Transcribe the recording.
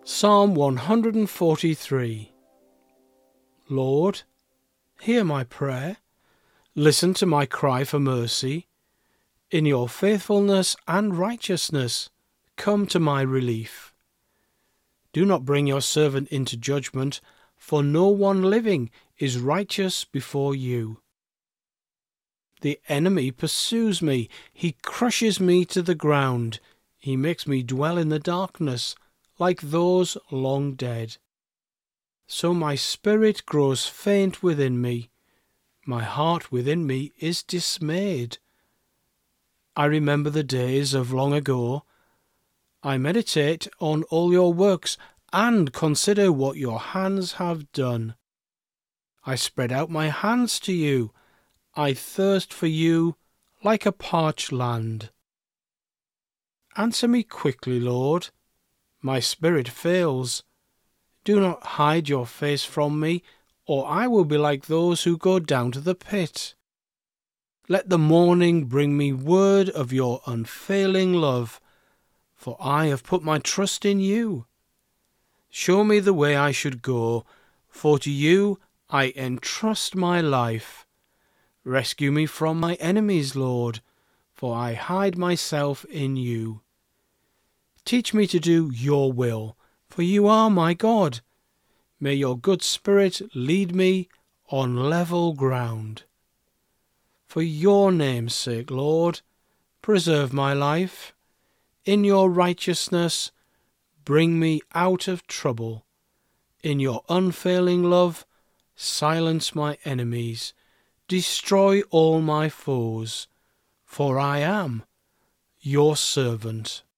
Psalm 143. Lord, hear my prayer. Listen to my cry for mercy. In your faithfulness and righteousness, come to my relief. Do not bring your servant into judgment, for no one living is righteous before you. The enemy pursues me. He crushes me to the ground. He makes me dwell in the darkness, like those long dead. So my spirit grows faint within me. My heart within me is dismayed. I remember the days of long ago. I meditate on all your works and consider what your hands have done. I spread out my hands to you. I thirst for you like a parched land. Answer me quickly, Lord. My spirit fails. Do not hide your face from me, or I will be like those who go down to the pit. Let the morning bring me word of your unfailing love, for I have put my trust in you. Show me the way I should go, for to you I entrust my life. Rescue me from my enemies, Lord, for I hide myself in you. Teach me to do your will, for you are my God. May your good spirit lead me on level ground. For your name's sake, Lord, preserve my life. In your righteousness, bring me out of trouble. In your unfailing love, silence my enemies. Destroy all my foes, for I am your servant.